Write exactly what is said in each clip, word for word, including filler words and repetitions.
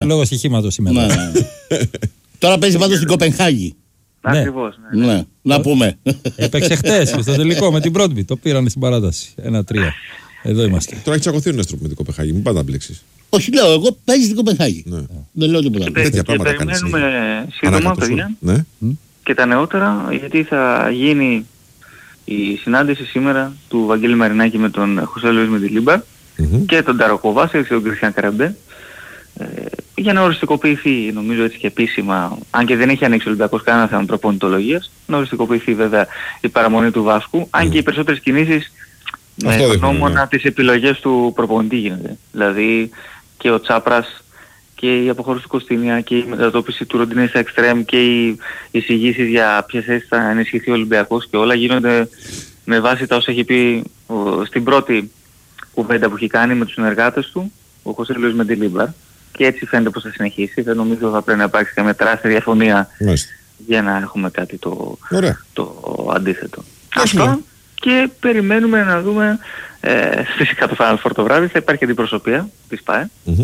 λόγω στοιχήματος σήμερα. Ναι. Τώρα παίζει πάντως στην Κοπενχάγη. Ακριβώς. Ναι. Ναι. Να πούμε. Έπαιξε χτες στο τελικό με την Brøndby. Το πήρανε στην παράταση. ένα τρία. Εδώ είμαστε. Τώρα έχει τσακωθεί ο Νέστροπ με την Κοπενχάγη. Μην πάντα μπλέξεις. Όχι, λέω, εγώ παίζει στην Κοπενχάγη. Ναι. Δεν λέω τίποτα. Και, παι- και περιμένουμε σύντομα, παιδιά, ναι. και τα νεότερα, γιατί θα γίνει η συνάντηση σήμερα του Βαγγέλη Μαρινάκη με τον Χωσέ Λουίς Μεντιλίμπαρ mm-hmm. και τον Ταροκο Βάσελ και τον Κριστιαν Καραμπέ, ε, για να οριστικοποιηθεί, νομίζω έτσι και επίσημα, αν και δεν έχει ανοίξει ο Ολυμπιακός κανένα θέμα προπονητολογίας, να οριστικοποιηθεί βέβαια η παραμονή του Βάσκου, αν mm. και οι περισσότερες κινήσεις με γνώμονα τις επιλογές του προπονητή γίνεται. Δηλαδή και ο Τσάπρας και η αποχώρηση του Κωστίνια και η μετατόπιση του Ροντινέ στα εξτρέμ και οι εισηγήσεις για ποιες θέσεις θα ενισχυθεί ο Ολυμπιακός και όλα γίνονται με βάση τα όσα έχει πει ο, στην πρώτη κουβέντα που έχει κάνει με τους συνεργάτες του, ο Χωσέ Λουίς Μεντιλίμπαρ, και έτσι φαίνεται πως θα συνεχίσει. Δεν νομίζω θα πρέπει να υπάρξει καμία τεράστια διαφωνία Μάλιστα. για να έχουμε κάτι το, το αντίθετο. Αυτό, και περιμένουμε να δούμε ε, φυσικά το Final Four το βράδυ θα υπάρχει αντιπροσωπεία της ΠΑΕ. Mm-hmm.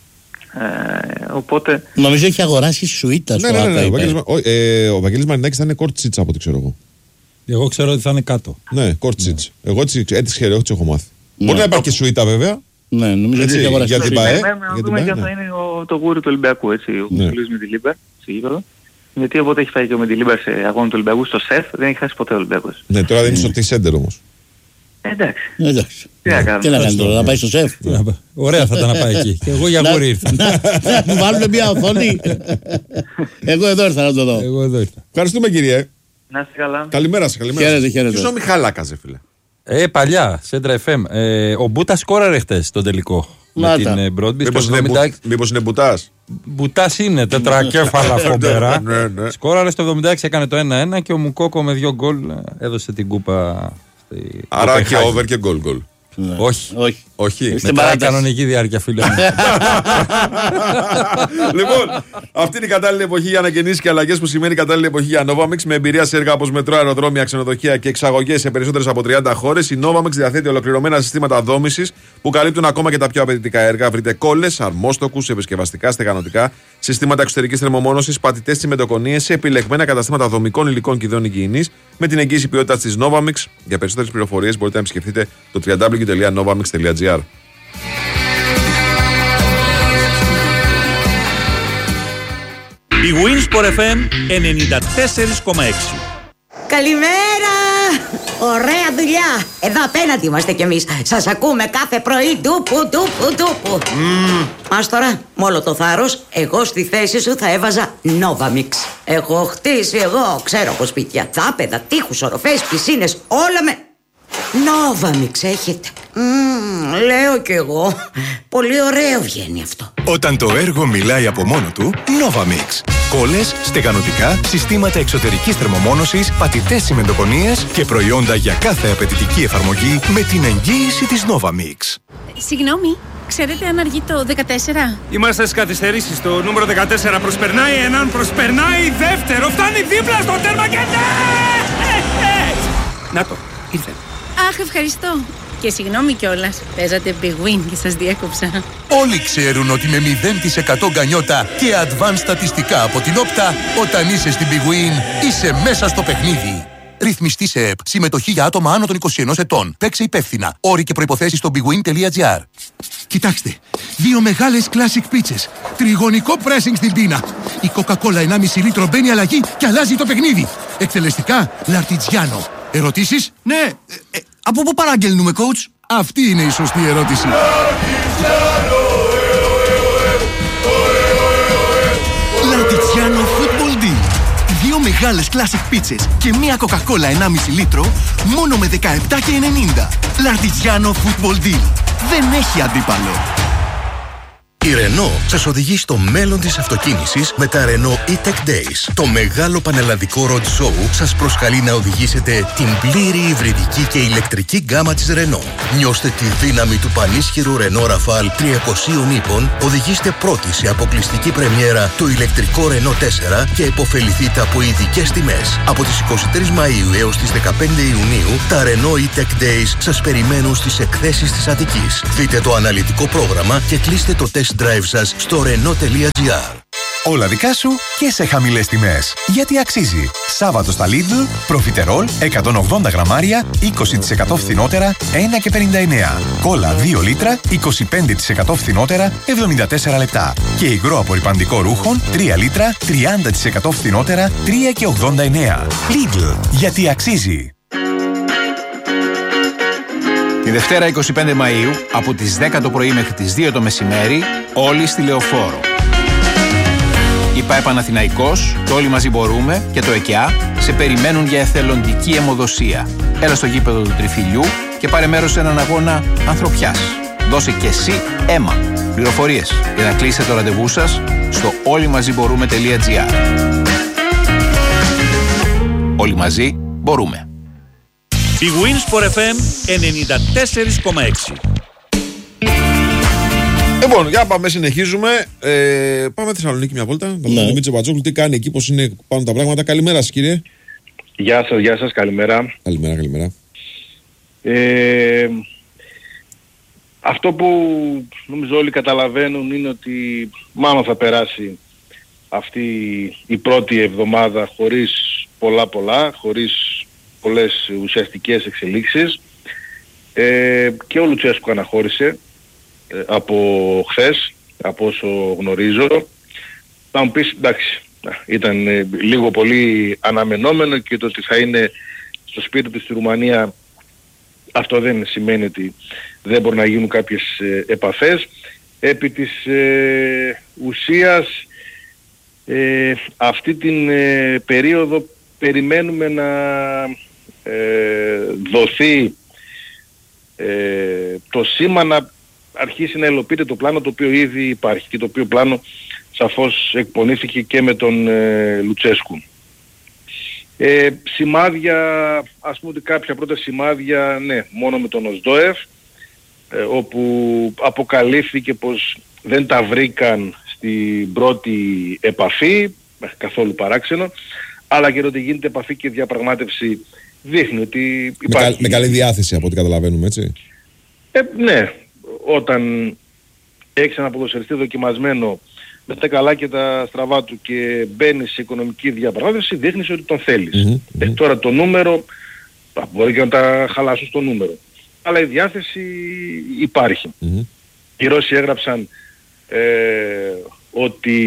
Ε, οπότε... Νομίζω έχει αγοράσει σουίτα στο ναι, ναι, ναι, ναι. Ο, Βαγγέλης, ο, ε, ο Βαγγέλης Μαρινάκης θα είναι κόρτσιτς από ό,τι ξέρω εγώ. Εγώ ξέρω ότι θα είναι κάτω. Ναι, κόρτσιτς. Ναι. Εγώ έτσι, έτσι χαίρομαι, έτσι έχω μάθει. Ναι. Μπορεί να υπάρχει και σουίτα βέβαια. Ναι, νομίζω ότι έχει αγοράσει για την ΠΑΕ. Να δούμε ποια θα είναι το γούρι του Ολυμπιακού, έτσι, ο Λουίς Μεντιλίμπαρ, στη γήπεδο. Γιατί όποτε έχει φάει και ο Μεντιλίμπαρ σε αγώνα του Ολυμπιακού στο ΣΕΦ, δεν έχει χάσει ποτέ ο Ολυμπιακός. Ναι, τώρα δεν είναι στο T-Center όμως. Εντάξει. Εντάξει. Τι να κάνουμε. Τι να κάνει τώρα, να πάει στο ΣΕΦ. Ωραία θα ήταν να πάει εκεί. Και εγώ για γούρι ήρθα. Να μου βάλουν μια οθόνη. Εγώ εδώ ήρθα να το δω. Εγώ εδώ ήρθα. Ευχαριστούμε κύριε. Να είστε καλά. Καλημέρα σας. Χαίρετε, χαίρετε. Ποιος ο Μιχάλακας, φίλε? Ε, παλιά, Σέντρα εφ εμ. Ε, ο Μπούτας σκόραρε χτες στον τελικό. Με την Brøndby. Μήπως είναι, εβδομήντα... μπου... Μήπως είναι Μπουτάς? Μπουτάς είναι, τετρακέφαλα φομπερά. ναι, ναι. Σκόραρε στο εβδομήντα έξι, έκανε το ένα ένα και ο Μουκόκο με δύο γκολ έδωσε την κούπα. Στη... Άρα και over και γκολ γκολ. Ναι. Όχι. Όχι. Όχι. Μετά κανονική διάρκεια, φίλε μου. Λοιπόν, αυτή είναι η κατάλληλη εποχή για ανακαινήσεις και αλλαγές, που σημαίνει κατάλληλη εποχή για Novamix. Με εμπειρία σε έργα όπως μετρό, αεροδρόμια, ξενοδοχεία και εξαγωγές σε περισσότερες από τριάντα χώρες, η Novamix διαθέτει ολοκληρωμένα συστήματα δόμησης που καλύπτουν ακόμα και τα πιο απαιτητικά έργα. Βρείτε κόλλες, αρμόστοκους, επισκευαστικά, στεγανοτικά, συστήματα εξωτερικής θερμομόνωσης, πατητές τσιμεντοκονίες σε επιλεγμένα καταστήματα δομικών υλικών και ιδεών υγιεινής με την εγγύηση ποιότητας της Novamix. Για περισσότερες πληροφορίες μπορείτε να επισκεφτείτε το double-u double-u double-u τελεία novamix τελεία gr. Η Winsport εφ εμ ενενήντα τέσσερα κόμμα έξι. Καλημέρα! Ωραία δουλειά! Εδώ απέναντι είμαστε κι εμείς. Σας ακούμε κάθε πρωί. Τούπου, τούπου, τούπου. Mm. Ας τώρα, με όλο το θάρρος, εγώ στη θέση σου θα έβαζα Novamix. Έχω χτίσει εγώ, ξέρω από σπίτια, δάπεδα, τείχους, οροφές, πισίνες, όλα με... Novamix έχετε. Mm, λέω κι εγώ. Πολύ ωραίο βγαίνει αυτό. Όταν το έργο μιλάει από μόνο του, Novamix. Κόλλες, στεγανοτικά, συστήματα εξωτερικής θερμομόνωσης, πατητές τσιμεντοκονίες και προϊόντα για κάθε απαιτητική εφαρμογή με την εγγύηση της Novamix. Συγγνώμη, ξέρετε αν αργεί το δεκατέσσερα? Είμαστε στις καθυστερήσεις. Το νούμερο δεκατέσσερα προσπερνάει έναν, προσπερνάει δεύτερο, φτάνει δίπλα στο τέρμα και ναι! Να το, ήρθε. Αχ, ευχαριστώ. Και συγγνώμη κιόλας, παίζατε big win και σας διέκοψα. Όλοι ξέρουν ότι με μηδέν τοις εκατό γκανιότα και advanced στατιστικά από την Όπτα, όταν είσαι στην big win, είσαι μέσα στο παιχνίδι. Ρυθμιστή σε ΕΠ. Συμμετοχή για άτομα άνω των είκοσι ενός ετών. Παίξε υπεύθυνα. Όροι και προϋποθέσεις στο big win τελεία gr. Κοιτάξτε, δύο μεγάλες classic πίτσες. Τριγωνικό pressing στην πίνα. Η Coca-Cola ενάμιση λίτρο μπαίνει αλλαγή και αλλάζει το παιχνίδι. Εκτελεστικά, Λαρτιτζιάνο. Ερωτήσεις? Ναι. Ε, ε, από πού παραγγέλνουμε, coach? Αυτή είναι η σωστή ερώτηση. Λαρτιτζιάνο Football Deal. Δύο μεγάλες classic πίτσες και μία Coca-Cola ενάμιση λίτρο μόνο με δεκαεπτά και ενενήντα. Λαρτιτζιάνο Football Deal. Δεν έχει αντίπαλο. Η Renault σας οδηγεί στο μέλλον της αυτοκίνησης με τα Renault E-Tech Days. Το μεγάλο πανελλαδικό road show σας προσκαλεί να οδηγήσετε την πλήρη υβριδική και ηλεκτρική γκάμα της Renault. Νιώστε τη δύναμη του πανίσχυρου Renault Rafale τριακοσίων ύπων, οδηγήστε πρώτοι σε αποκλειστική πρεμιέρα το ηλεκτρικό Renault τέσσερα και επωφεληθείτε από ειδικές τιμές. Από τις εικοστή τρίτη Μαΐου έως τις δεκαπέντε Ιουνίου, τα Renault E-Tech Days σας περιμένουν στις εκθέσεις της Αττικής. Δείτε το αναλυτικό πρόγραμμα και κλείστε το test test drive σας στο renault τελεία gr. Όλα δικά σου και σε χαμηλές τιμές. Γιατί αξίζει. Σάββατο στα Lidl, προφιτερόλ εκατόν ογδόντα γραμμάρια, είκοσι τοις εκατό φθηνότερα, ένα και πενήντα εννέα. Κόλλα δύο λίτρα, είκοσι πέντε τοις εκατό φθηνότερα, εβδομήντα τέσσερα λεπτά. Και υγρό απορρυπαντικό ρούχων, τρία λίτρα, τριάντα τοις εκατό φθηνότερα, τρία και ογδόντα εννέα. Lidl, γιατί αξίζει. Τη Δευτέρα είκοσι πέντε Μαΐου, από τις δέκα το πρωί μέχρι τις δύο το μεσημέρι, όλοι στη Λεωφόρο. Η ΠΑΕ Παναθηναϊκός, το Όλοι Μαζί Μπορούμε και το ΕΚΙΑ σε περιμένουν για εθελοντική αιμοδοσία. Έλα στο γήπεδο του Τριφυλιού και πάρε μέρος σε έναν αγώνα ανθρωπιάς. Δώσε και εσύ αίμα. Πληροφορίες για να κλείσετε το ραντεβού σας στο όλοι μαζί μπορούμε τελεία gr. Όλοι μαζί μπορούμε. Η Winsport εφ εμ ενενήντα τέσσερα κόμμα έξι. Λοιπόν, για πάμε, συνεχίζουμε. Ε, πάμε Θεσσαλονίκη μια βόλτα. Θα δούμε τον Δημήτρη Πατζόγλου τι κάνει εκεί, πώς είναι πάνω τα πράγματα. Καλημέρα σας, κύριε. Γεια σας, γεια σας, καλημέρα. Καλημέρα, καλημέρα. Ε, αυτό που νομίζω όλοι καταλαβαίνουν είναι ότι μάλλον θα περάσει αυτή η πρώτη εβδομάδα χωρίς πολλά πολλά, χωρίς πολλές ουσιαστικές εξελίξεις. Ε, και ο Λουτσέσκου αναχώρησε από χθες, από όσο γνωρίζω. Θα μου πεις, εντάξει, ήταν ε, λίγο πολύ αναμενόμενο και το ότι θα είναι στο σπίτι του στη Ρουμανία, αυτό δεν σημαίνει ότι δεν μπορεί να γίνουν κάποιες ε, επαφές. Επί της ε, ουσίας, ε, αυτή την ε, περίοδο περιμένουμε να ε, δοθεί ε, το σήμα να αρχίσει να υλοποιείται το πλάνο το οποίο ήδη υπάρχει και το οποίο πλάνο σαφώς εκπονήθηκε και με τον ε, Λουτσέσκου. Ε, σημάδια, ας πούμε ότι κάποια πρώτα σημάδια, ναι, μόνο με τον Οσδόεφ, ε, όπου αποκαλύφθηκε πως δεν τα βρήκαν στην πρώτη επαφή, καθόλου παράξενο, αλλά και ότι γίνεται επαφή και διαπραγμάτευση δείχνει ότι υπάρχει. Με, με καλή διάθεση από ό,τι καταλαβαίνουμε, έτσι. Ε, ναι. Όταν έχεις ένα ποδοσφαιριστή δοκιμασμένο με τα καλά και τα στραβά του και μπαίνει σε οικονομική διαπραγμάτευση, δείχνεις ότι τον θέλεις. Mm-hmm. Ε, τώρα το νούμερο, μπορεί και να τα χαλάσουν στο νούμερο, αλλά η διάθεση υπάρχει. Mm-hmm. Οι Ρώσοι έγραψαν ε, ότι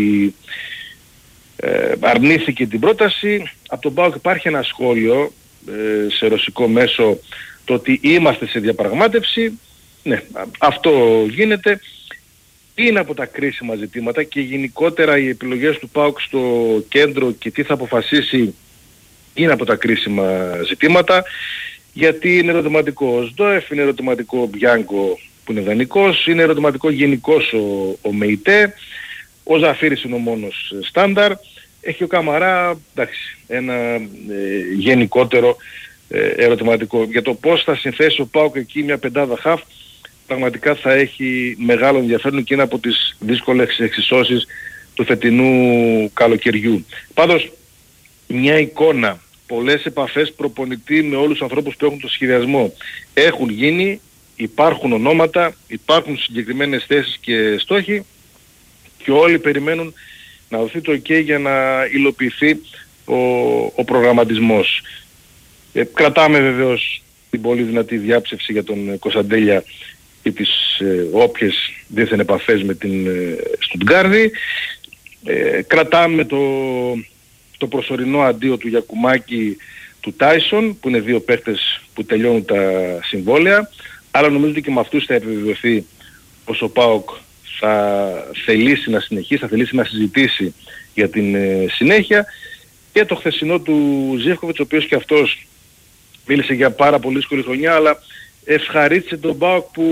ε, αρνήθηκε την πρόταση. Από τον ΠΑΟΚ υπάρχει ένα σχόλιο ε, σε ρωσικό μέσο, το ότι είμαστε σε διαπραγμάτευση. Ναι, αυτό γίνεται. Είναι από τα κρίσιμα ζητήματα και γενικότερα οι επιλογές του ΠΑΟΚ στο κέντρο και τι θα αποφασίσει είναι από τα κρίσιμα ζητήματα, γιατί είναι ερωτηματικό ο Σντόεφ, είναι ερωτηματικό ο Μπιάνκο που είναι δανεικός, είναι ερωτηματικό γενικώς ο, ο Μεϊτέ, ο Ζαφύρης είναι ο μόνος στάνταρ, έχει ο Καμαρά, εντάξει, ένα ε, γενικότερο ε, ερωτηματικό. Για το πώς θα συνθέσει ο ΠΑΟΚ εκεί μια πεντάδα χαφ, πραγματικά θα έχει μεγάλο ενδιαφέρον και είναι από τις δύσκολες εξισώσεις του φετινού καλοκαιριού. Πάντως, μια εικόνα, πολλές επαφές προπονητή με όλους τους ανθρώπους που έχουν το σχεδιασμό έχουν γίνει, υπάρχουν ονόματα, υπάρχουν συγκεκριμένες θέσεις και στόχοι και όλοι περιμένουν να δοθεί το OK για να υλοποιηθεί ο, ο προγραμματισμός. Ε, κρατάμε βεβαίως την πολύ δυνατή διάψευση για τον Κωνσταντέλια και τις ε, όποιες δίθεν επαφές με την ε, Στουτγκάρδη. Ε, κρατάμε το, το προσωρινό αντίο του Γιακουμάκη, του Τάισον, που είναι δύο παίκτες που τελειώνουν τα συμβόλαια, αλλά νομίζω ότι και με αυτούς θα επιβεβαιωθεί πως ο ΠΑΟΚ θα θελήσει να συνεχίσει, θα θελήσει να συζητήσει για την ε, συνέχεια, και το χθεσινό του Ζίβκοβιτς, ο οποίος και αυτός μίλησε για πάρα πολύ δύσκολη χρονιά, αλλά ευχαρίστησε τον ΠΑΟΚ που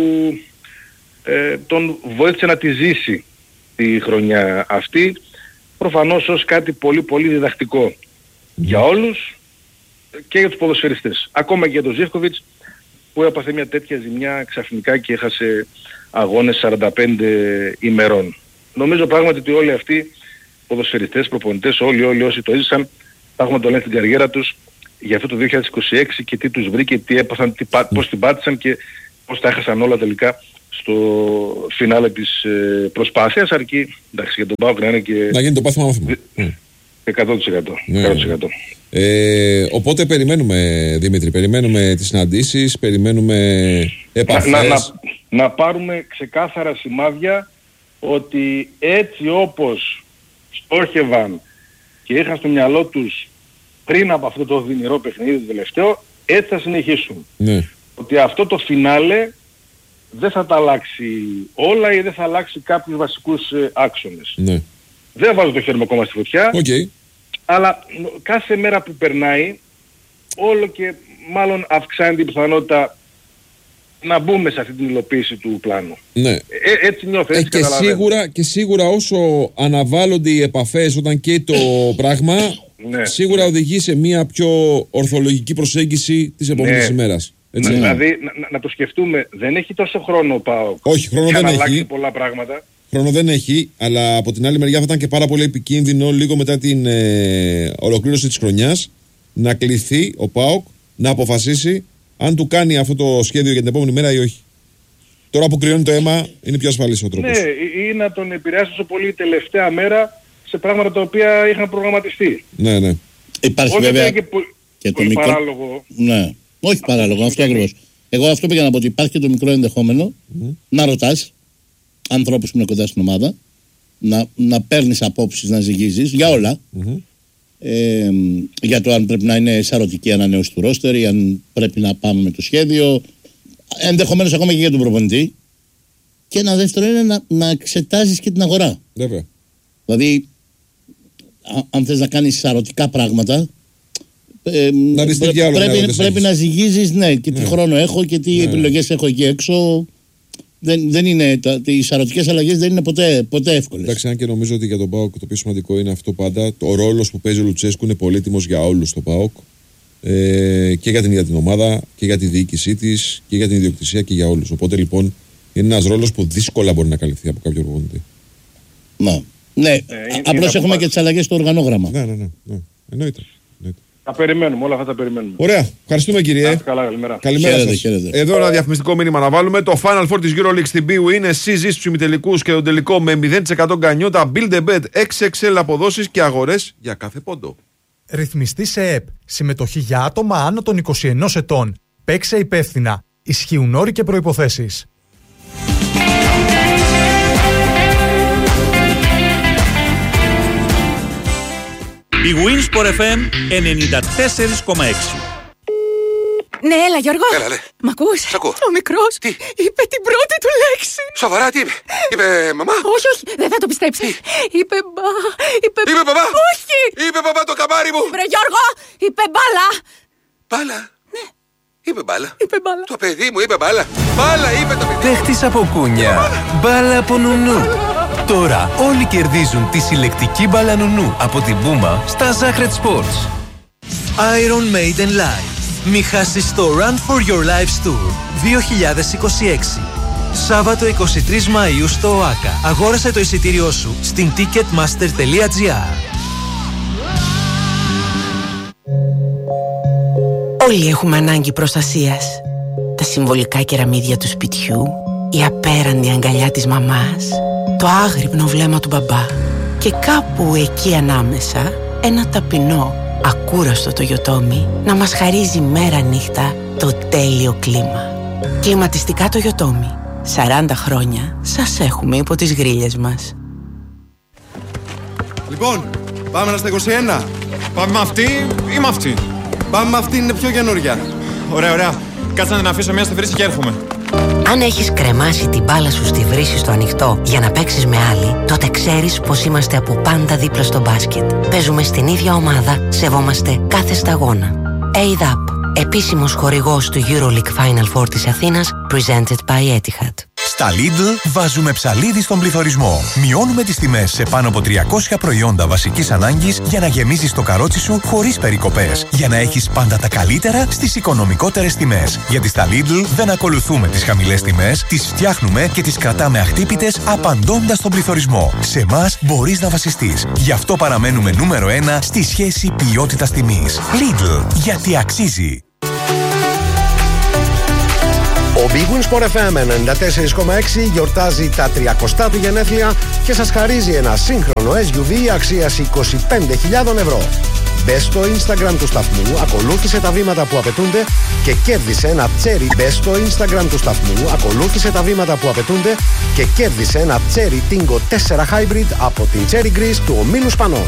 ε, τον βοήθησε να τη ζήσει τη χρονιά αυτή, προφανώς ως κάτι πολύ πολύ διδακτικό για όλους και για τους ποδοσφαιριστές. Ακόμα και για τον Ζίβκοβιτς που έπαθε μια τέτοια ζημιά ξαφνικά και έχασε αγώνες σαράντα πέντε ημερών. Νομίζω πράγματι ότι όλοι αυτοί ποδοσφαιριστές, προπονητές, όλοι όλοι όσοι το έζησαν, θα έχουμε το λένε στην καριέρα τους για αυτό το δύο χιλιάδες είκοσι έξι και τι τους βρήκε, τι έπαθαν, τι, πώς την πάτησαν και πώς τα έχασαν όλα τελικά στο φινάλε της ε, προσπάθειας, αρκεί εντάξει, για τον ΠΑΟΚ να είναι και... Να γίνει το πάθημα μάθημα. εκατό τοις εκατό. Ναι. εκατό τοις εκατό. Ε, οπότε περιμένουμε, Δημήτρη, περιμένουμε τις συναντήσεις, περιμένουμε επαφές. Να, να, να, να πάρουμε ξεκάθαρα σημάδια ότι έτσι όπως στόχευαν και είχαν στο μυαλό τους πριν από αυτό το δυνηρό παιχνίδι το τελευταίο, έτσι θα συνεχίσουν. Ναι. Ότι αυτό το φινάλε δεν θα τα αλλάξει όλα ή δεν θα αλλάξει κάποιους βασικούς ε, άξονες. Ναι. Δεν βάζω το χέρι μου ακόμα στη φωτιά, okay. αλλά κάθε μέρα που περνάει όλο και μάλλον αυξάνεται η πιθανότητα να μπούμε σε αυτή την υλοποίηση του πλάνου. Ναι. Ε, έτσι νιώθω, έτσι ε, και, σίγουρα, και σίγουρα όσο αναβάλλονται οι επαφές όταν και το πράγμα, ναι, σίγουρα οδηγεί σε μια πιο ορθολογική προσέγγιση της επόμενης ναι. ημέρας. Έτσι, ναι. Δηλαδή να, να το σκεφτούμε, δεν έχει τόσο χρόνο ο ΠΑΟΚ. Όχι, χρόνο για δεν να έχει. αλλάξει πολλά πράγματα. Χρόνο δεν έχει, αλλά από την άλλη μεριά θα ήταν και πάρα πολύ επικίνδυνο λίγο μετά την ε, ολοκλήρωση της χρονιάς να κληθεί ο ΠΑΟΚ να αποφασίσει αν του κάνει αυτό το σχέδιο για την επόμενη μέρα ή όχι. Τώρα που κρυώνει το αίμα είναι πιο ασφαλής ο τρόπος. Ναι, ή να τον επηρεάσει τόσο πολύ τελευταία μέρα σε πράγματα τα οποία είχαν προγραμματιστεί. Ναι, ναι. Υπάρχει όχι βέβαια και, πο... και το όχι μικρό... παράλογο. Ναι, όχι παράλογο, αυτό ακριβώς. Εγώ αυτό πήγα να πω ότι υπάρχει και το μικρό ενδεχόμενο mm. να ρωτάς ανθρώπους που είναι κοντά στην ομάδα, να, να παίρνεις απόψεις, να ζυγίζεις για όλα. Mm-hmm. Ε, για το αν πρέπει να είναι σαρωτική ανανέωση του ρόστερ ή αν πρέπει να πάμε με το σχέδιο, ενδεχομένως ακόμα και για τον προπονητή. Και ένα δεύτερο είναι να, να εξετάζεις και την αγορά. Βέβαια. Δηλαδή α, αν θες να κάνεις σαρωτικά πράγματα, ε, να πρέ, πρέ, πρέπει, πρέπει να ζυγίζεις ναι, και τι ναι. χρόνο έχω και τι ναι. επιλογές έχω εκεί έξω. Δεν, δεν είναι, τα, οι σαρωτικές αλλαγές δεν είναι ποτέ, ποτέ εύκολες. Εντάξει, αν και νομίζω ότι για τον ΠΑΟΚ το πιο σημαντικό είναι αυτό πάντα. Ο ρόλος που παίζει ο Λουτσέσκου είναι πολύτιμος για όλους στο ΠΑΟΚ. Ε, και για την ίδια την ομάδα και για τη διοίκησή της και για την ιδιοκτησία και για όλους. Οπότε λοιπόν είναι ένας ρόλος που δύσκολα μπορεί να καλυφθεί από κάποιο προπονητή. Ναι, ναι. Ε, απλώς έχουμε και τις αλλαγές στο οργανόγραμμα. Ναι, ναι, ναι. ναι. Εννοείται. Εννοείται. Τα περιμένουμε, όλα αυτά τα περιμένουμε. Ωραία. Ευχαριστούμε κύριε. Καλά, καλημέρα. Καλημέρα χαίρετε, σας. Χαίρετε. Εδώ ένα διαφημιστικό μήνυμα να βάλουμε. Το Final Four της EuroLeague στην bwin. Εσύ ζεις στους ημιτελικούς και τον τελικό με μηδέν τοις εκατό γκανιότα, build a bet, εξ εξ ελ αποδόσεις και αγορές για κάθε πόντο. Ρυθμιστή σε ΕΕΠ. Συμμετοχή για άτομα άνω των είκοσι ενός ετών. Παίξε υπεύθυνα. Ισχύουν όροι και προϋποθέσεις. Η Winsport εφ εμ ενενήντα τέσσερα κόμμα έξι. Ναι, έλα Γιώργο. Έλα, ναι. Μ' ακούς? Σ' ακούω. Ο μικρός τι? είπε την πρώτη του λέξη. Σοβαρά, τι είπε? Είπε μαμά? Όχι, όχι, δεν θα το πιστέψεις. Είπε μπα... Είπε, είπε μπαμπά? Όχι! Είπε μπαμπά το καμάρι μου! Βρε Γιώργο, είπε μπάλα. Μπάλα? Ναι. Είπε μπάλα. Είπε μπάλα. Το παιδί μου είπε μπάλα. Μπάλα είπε το παιδί. Παίχτης από κούνια. Μπάλα από νουνού. Τώρα όλοι κερδίζουν τη συλλεκτική μπάλα νουνού από την Puma στα Zacred Sports. Iron Maiden Live. Μη χάσεις το Run for Your Lives Tour δύο χιλιάδες είκοσι έξι. Σάββατο εικοστή τρίτη Μαΐου στο ΟΑΚΑ. Αγόρασε το εισιτήριό σου στην ticketmaster τελεία gr. Όλοι έχουμε ανάγκη προστασίας. Τα συμβολικά κεραμίδια του σπιτιού, η απέραντη αγκαλιά της μαμάς, το άγρυπνο βλέμμα του μπαμπά και κάπου εκεί ανάμεσα ένα ταπεινό, ακούραστο το Yotomi να μας χαρίζει μέρα νύχτα το τέλειο κλίμα. Κλιματιστικά το Yotomi. σαράντα χρόνια σας έχουμε υπό τις γρίλες μας. Λοιπόν, πάμε στα είκοσι ένα. Πάμε με αυτή ή με αυτή? Πάμε με αυτή, είναι πιο καινούρια. Ωραία, ωραία. Κάτσε να την αφήσω μια στη βρύση και έρχομαι. Αν έχεις κρεμάσει την μπάλα σου στη βρύση στο ανοιχτό για να παίξεις με άλλη, τότε ξέρεις πως είμαστε από πάντα δίπλα στο μπάσκετ. Παίζουμε στην ίδια ομάδα, σεβόμαστε κάθε σταγόνα. έι ντ έι πι, επίσημος χορηγός του EuroLeague Final Four της Αθήνας, presented by Etihad. Στα Lidl βάζουμε ψαλίδι στον πληθωρισμό. Μειώνουμε τις τιμές σε πάνω από τριακόσια προϊόντα βασικής ανάγκης για να γεμίζεις το καρότσι σου χωρίς περικοπές. Για να έχεις πάντα τα καλύτερα στις οικονομικότερες τιμές. Γιατί στα Lidl δεν ακολουθούμε τις χαμηλές τιμές, τις φτιάχνουμε και τις κρατάμε αχτύπητες απαντώντας στον πληθωρισμό. Σε εμάς μπορείς να βασιστείς. Γι' αυτό παραμένουμε νούμερο ένα στη σχέση ποιότητας τιμής. Lidl, γιατί αξίζει. Ο Big Win Sport εφ εμ ενενήντα τέσσερα κόμμα έξι γιορτάζει τα τριακοστά του γενέθλια και σας χαρίζει ένα σύγχρονο ες γιου βι αξίας είκοσι πέντε χιλιάδες ευρώ. Μπες στο Instagram του σταθμού, ακολούθησε τα βήματα που απαιτούνται και κέρδισε ένα Cherry. Μπες στο Instagram του σταθμού, ακολούθησε τα βήματα που απαιτούνται και κέρδισε ένα Cherry Tingo τέσσερα Hybrid από την Cherry Greece του ομίλου Σπανών.